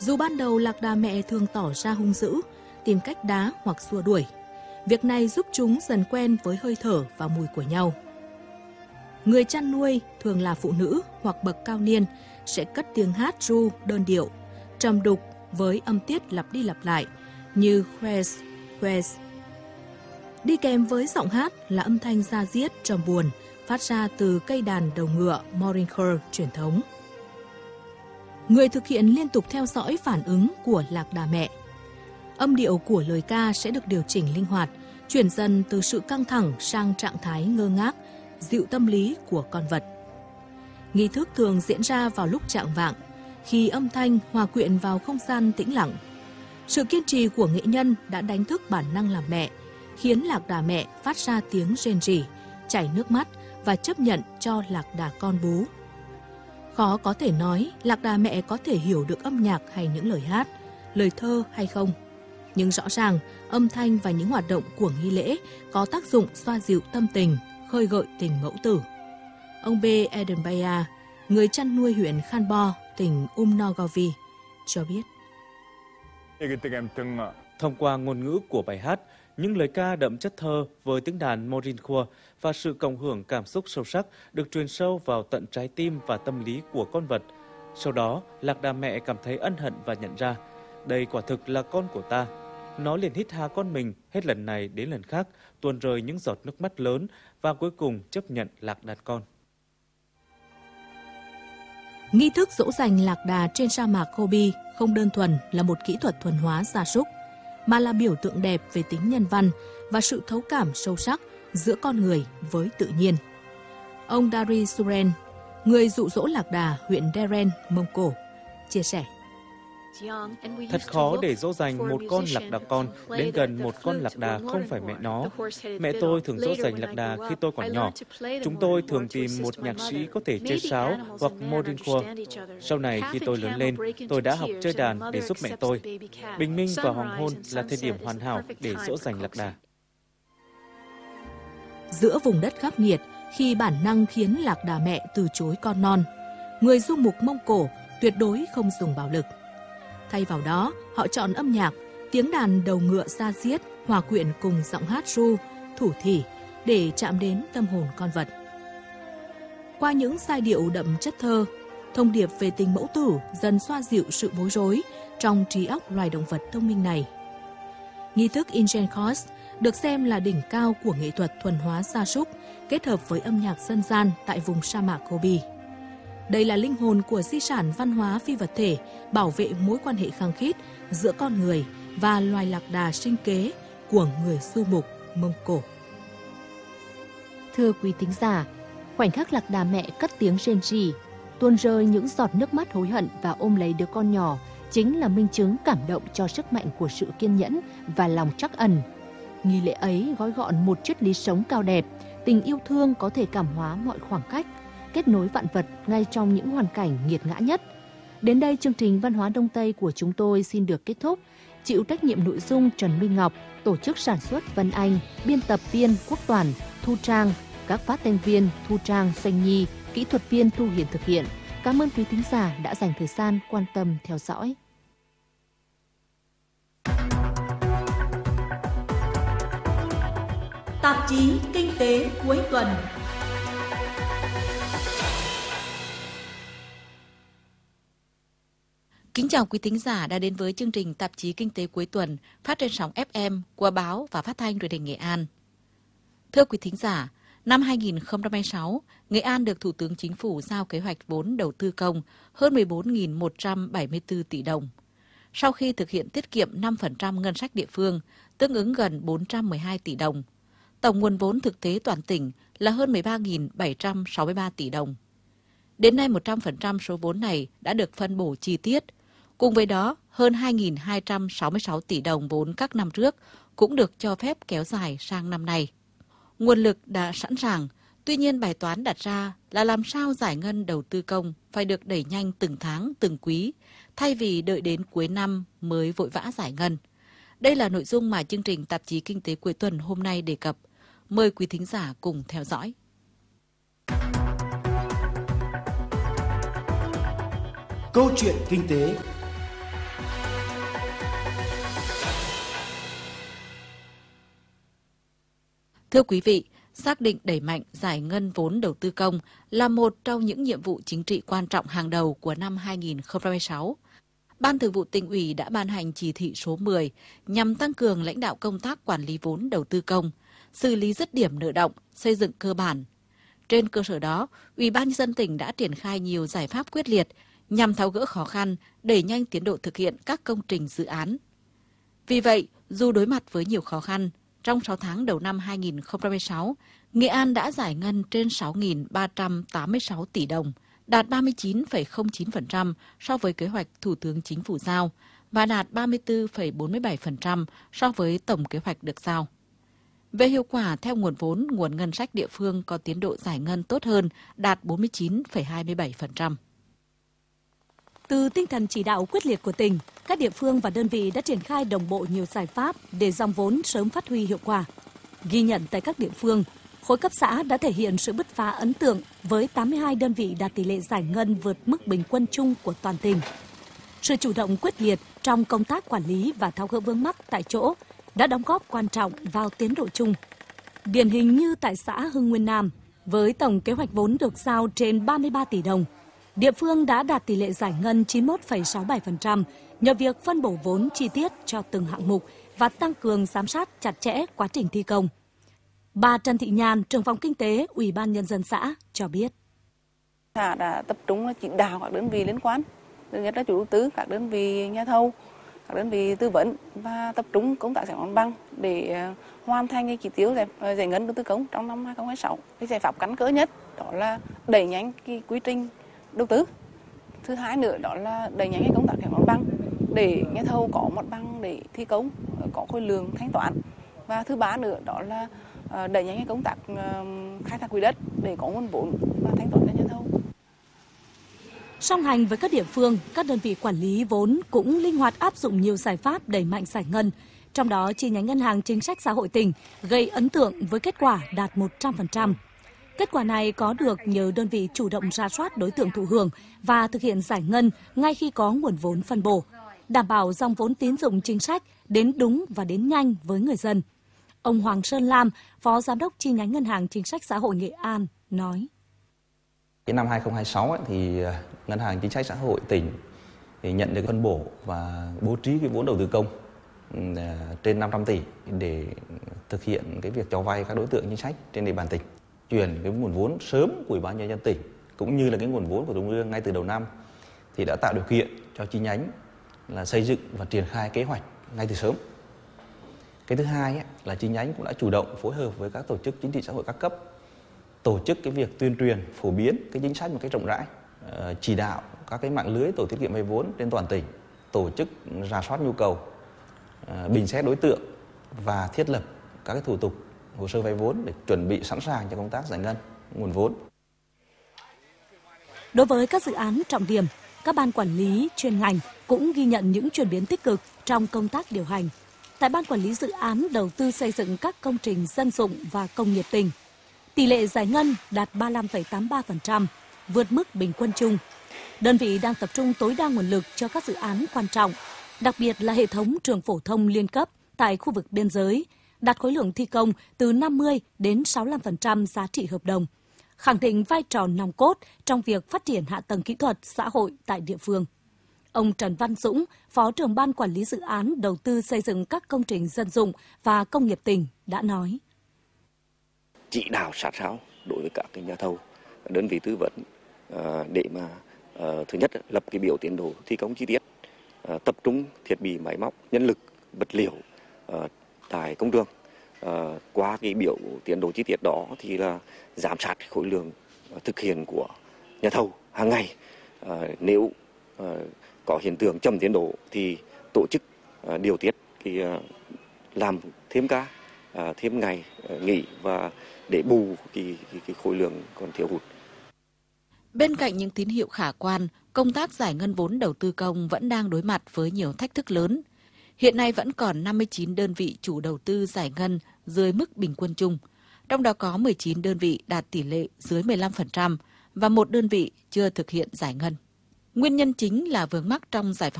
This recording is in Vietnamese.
Dù ban đầu lạc đà mẹ thường tỏ ra hung dữ, tìm cách đá hoặc xua đuổi. Việc này giúp chúng dần quen với hơi thở và mùi của nhau. Người chăn nuôi, thường là phụ nữ hoặc bậc cao niên, sẽ cất tiếng hát ru đơn điệu, trầm đục với âm tiết lặp đi lặp lại như quez, quez. Đi kèm với giọng hát là âm thanh da diết trầm buồn phát ra từ cây đàn đầu ngựa Morinker truyền thống. Người thực hiện liên tục theo dõi phản ứng của lạc đà mẹ. Âm điệu của lời ca sẽ được điều chỉnh linh hoạt, chuyển dần từ sự căng thẳng sang trạng thái ngơ ngác, dịu tâm lý của con vật. Nghi thức thường diễn ra vào lúc chạng vạng, khi âm thanh hòa quyện vào không gian tĩnh lặng. Sự kiên trì của nghệ nhân đã đánh thức bản năng làm mẹ, khiến lạc đà mẹ phát ra tiếng rên rỉ, chảy nước mắt và chấp nhận cho lạc đà con bú. Khó có thể nói lạc đà mẹ có thể hiểu được âm nhạc hay những lời hát, lời thơ hay không. Nhưng rõ ràng, âm thanh và những hoạt động của nghi lễ có tác dụng xoa dịu tâm tình, khơi gợi tình mẫu tử. Ông B. Edenbaya, người chăn nuôi huyện Khanbo, tỉnh Umnogovi, cho biết. Thông qua ngôn ngữ của bài hát, những lời ca đậm chất thơ với tiếng đàn Morinkhua và sự cộng hưởng cảm xúc sâu sắc được truyền sâu vào tận trái tim và tâm lý của con vật. Sau đó, lạc đà mẹ cảm thấy ân hận và nhận ra, đây quả thực là con của ta. Nó liền hít hà con mình hết lần này đến lần khác, tuôn rơi những giọt nước mắt lớn và cuối cùng chấp nhận lạc đàn con. Nghi thức dỗ dành lạc đà trên sa mạc Gobi không đơn thuần là một kỹ thuật thuần hóa gia súc, mà là biểu tượng đẹp về tính nhân văn và sự thấu cảm sâu sắc giữa con người với tự nhiên. Ông Dari Suren, người dụ dỗ lạc đà huyện Deren, Mông Cổ, chia sẻ. Thật khó để dỗ dành một con lạc đà con đến gần một con lạc đà không phải mẹ nó. Mẹ tôi thường dỗ dành lạc đà khi tôi còn nhỏ. Chúng tôi thường tìm một nhạc sĩ có thể chơi sáo hoặc Morinkhua. Sau này khi tôi lớn lên, tôi đã học chơi đàn để giúp mẹ tôi. Bình minh và hoàng hôn là thời điểm hoàn hảo để dỗ dành lạc đà. Giữa vùng đất khắc nghiệt, khi bản năng khiến lạc đà mẹ từ chối con non, người du mục Mông Cổ tuyệt đối không dùng bạo lực. Thay vào đó, họ chọn âm nhạc, tiếng đàn đầu ngựa da diết hòa quyện cùng giọng hát ru, thủ thỉ để chạm đến tâm hồn con vật. Qua những giai điệu đậm chất thơ, thông điệp về tình mẫu tử dần xoa dịu sự bối rối trong trí óc loài động vật thông minh này. Nghi thức Inchenkos được xem là đỉnh cao của nghệ thuật thuần hóa gia súc kết hợp với âm nhạc dân gian tại vùng sa mạc Gobi. Đây là linh hồn của di sản văn hóa phi vật thể bảo vệ mối quan hệ khăng khít giữa con người và loài lạc đà sinh kế của người du mục Mông Cổ. Thưa quý thính giả, khoảnh khắc lạc đà mẹ cất tiếng rên rỉ, tuôn rơi những giọt nước mắt hối hận và ôm lấy đứa con nhỏ chính là minh chứng cảm động cho sức mạnh của sự kiên nhẫn và lòng trắc ẩn. Nghi lễ ấy gói gọn một triết lý sống cao đẹp, tình yêu thương có thể cảm hóa mọi khoảng cách, kết nối vạn vật ngay trong những hoàn cảnh nghiệt ngã nhất. Đến đây chương trình Văn hóa Đông Tây của chúng tôi xin được kết thúc. Chịu trách nhiệm nội dung Trần Minh Ngọc, tổ chức sản xuất Vân Anh, biên tập viên Quốc Toàn, Thu Trang, các phát thanh viên Thu Trang, Xanh Nhi, kỹ thuật viên Thu Hiền thực hiện. Cảm ơn quý thính giả đã dành thời gian quan tâm theo dõi. Tạp chí Kinh tế cuối tuần. Kính chào quý thính giả đã đến với chương trình Tạp chí Kinh tế cuối tuần phát trên sóng FM của báo và phát thanh truyền hình Nghệ An. Thưa quý thính giả, năm 2026, Nghệ An được Thủ tướng Chính phủ giao kế hoạch vốn đầu tư công hơn 14.174 tỷ đồng. Sau khi thực hiện tiết kiệm 5% ngân sách địa phương, tương ứng gần 412 tỷ đồng, tổng nguồn vốn thực tế toàn tỉnh là hơn 13.763 tỷ đồng. Đến nay 100% số vốn này đã được phân bổ chi tiết. Cùng với đó, hơn 2.266 tỷ đồng vốn các năm trước cũng được cho phép kéo dài sang năm nay. Nguồn lực đã sẵn sàng, tuy nhiên bài toán đặt ra là làm sao giải ngân đầu tư công phải được đẩy nhanh từng tháng, từng quý, thay vì đợi đến cuối năm mới vội vã giải ngân. Đây là nội dung mà chương trình Tạp chí Kinh tế cuối tuần hôm nay đề cập. Mời quý thính giả cùng theo dõi. Câu chuyện kinh tế. Thưa quý vị, xác định đẩy mạnh giải ngân vốn đầu tư công là một trong những nhiệm vụ chính trị quan trọng hàng đầu của năm 2016. Ban Thường vụ Tỉnh ủy đã ban hành chỉ thị số 10 nhằm tăng cường lãnh đạo công tác quản lý vốn đầu tư công, xử lý dứt điểm nợ động, xây dựng cơ bản. Trên cơ sở đó, Ủy ban Nhân dân tỉnh đã triển khai nhiều giải pháp quyết liệt nhằm tháo gỡ khó khăn, đẩy nhanh tiến độ thực hiện các công trình dự án. Vì vậy, dù đối mặt với nhiều khó khăn, trong 6 tháng đầu năm 2016, Nghệ An đã giải ngân trên 6.386 tỷ đồng, đạt 39,09% so với kế hoạch Thủ tướng Chính phủ giao và đạt 34,47% so với tổng kế hoạch được giao. Về hiệu quả theo nguồn vốn, nguồn ngân sách địa phương có tiến độ giải ngân tốt hơn, đạt 49,27%. Từ tinh thần chỉ đạo quyết liệt của tỉnh, các địa phương và đơn vị đã triển khai đồng bộ nhiều giải pháp để dòng vốn sớm phát huy hiệu quả. Ghi nhận tại các địa phương, khối cấp xã đã thể hiện sự bứt phá ấn tượng với 82 đơn vị đạt tỷ lệ giải ngân vượt mức bình quân chung của toàn tỉnh. Sự chủ động quyết liệt trong công tác quản lý và tháo gỡ vướng mắc tại chỗ đã đóng góp quan trọng vào tiến độ chung. Điển hình như tại xã Hưng Nguyên Nam, với tổng kế hoạch vốn được giao trên 33 tỷ đồng, địa phương đã đạt tỷ lệ giải ngân 91,67% nhờ việc phân bổ vốn chi tiết cho từng hạng mục và tăng cường giám sát chặt chẽ quá trình thi công. Bà Trần Thị Nhàn, trưởng phòng kinh tế Ủy ban Nhân dân xã cho biết. Xã đã tập trung chỉ đạo các đơn vị liên quan, thứ nhất là chủ đầu tư, các đơn vị nhà thầu, các đơn vị tư vấn và tập trung công tác giải phóng mặt bằng để hoàn thành cái chỉ tiêu giải ngân đầu tư công trong năm 2016. Cái giải pháp căn cơ nhất đó là đẩy nhanh cái quy trình đầu tư. Thứ hai nữa đó là đẩy nhanh cái công tác giải phóng mặt bằng để nhà thầu có mặt bằng để thi công, có khối lượng thanh toán. Và thứ ba nữa đó là đẩy nhanh cái công tác khai thác quỹ đất để có nguồn vốn và thanh toán cho nhà thầu. Song hành với các địa phương, các đơn vị quản lý vốn cũng linh hoạt áp dụng nhiều giải pháp đẩy mạnh giải ngân. Trong đó, chi nhánh Ngân hàng Chính sách Xã hội tỉnh gây ấn tượng với kết quả đạt 100%. Kết quả này có được nhờ đơn vị chủ động rà soát đối tượng thụ hưởng và thực hiện giải ngân ngay khi có nguồn vốn phân bổ, đảm bảo dòng vốn tín dụng chính sách đến đúng và đến nhanh với người dân. Ông Hoàng Sơn Lam, Phó Giám đốc chi nhánh Ngân hàng Chính sách Xã hội Nghệ An nói. Cái năm 2026 thì Ngân hàng Chính sách Xã hội tỉnh thì nhận được phân bổ và bố trí cái vốn đầu tư công trên 500 tỷ để thực hiện cái việc cho vay các đối tượng chính sách trên địa bàn tỉnh. Chuyển cái nguồn vốn sớm của Ủy ban Nhân dân tỉnh cũng như là cái nguồn vốn của Trung ương ngay từ đầu năm thì đã tạo điều kiện cho chi nhánh là xây dựng và triển khai kế hoạch ngay từ sớm. Cái thứ hai là chi nhánh cũng đã chủ động phối hợp với các tổ chức chính trị xã hội các cấp, tổ chức cái việc tuyên truyền phổ biến cái chính sách một cách rộng rãi, chỉ đạo các cái mạng lưới tổ tiết kiệm vay vốn trên toàn tỉnh, tổ chức rà soát nhu cầu, bình xét đối tượng và thiết lập các cái thủ tục hồ sơ vay vốn để chuẩn bị sẵn sàng cho công tác giải ngân nguồn vốn. Đối với các dự án trọng điểm, các ban quản lý chuyên ngành cũng ghi nhận những chuyển biến tích cực trong công tác điều hành. Tại Ban Quản lý Dự án Đầu tư xây dựng các công trình dân dụng và công nghiệp tỉnh, tỷ lệ giải ngân đạt 35,83%, vượt mức bình quân chung. Đơn vị đang tập trung tối đa nguồn lực cho các dự án quan trọng, đặc biệt là hệ thống trường phổ thông liên cấp tại khu vực biên giới, đạt khối lượng thi công từ 50 đến 65% giá trị hợp đồng, khẳng định vai trò nòng cốt trong việc phát triển hạ tầng kỹ thuật xã hội tại địa phương. Ông Trần Văn Dũng, Phó trưởng Ban Quản lý Dự án Đầu tư xây dựng các công trình dân dụng và công nghiệp tỉnh đã nói. Chỉ đạo sát sao đối với các cái nhà thầu, đơn vị tư vấn để mà thứ nhất lập cái biểu tiến độ thi công chi tiết, tập trung thiết bị máy móc, nhân lực, vật liệu tại công trường. Qua cái biểu tiến độ chi tiết đó thì là giám sát khối lượng thực hiện của nhà thầu hàng ngày. Nếu có hiện tượng chậm tiến độ thì tổ chức điều tiết thì làm thêm ca, thêm ngày nghỉ và để bù cái khối lượng còn thiếu hụt. Bên cạnh những tín hiệu khả quan, công tác giải ngân vốn đầu tư công vẫn đang đối mặt với nhiều thách thức lớn. Hiện nay vẫn còn 59 đơn vị chủ đầu tư giải ngân dưới mức bình quân chung, trong đó có 19 đơn vị đạt tỷ lệ dưới 15% và 1 đơn vị chưa thực hiện giải ngân. Nguyên nhân chính là vướng mắc trong giải phóng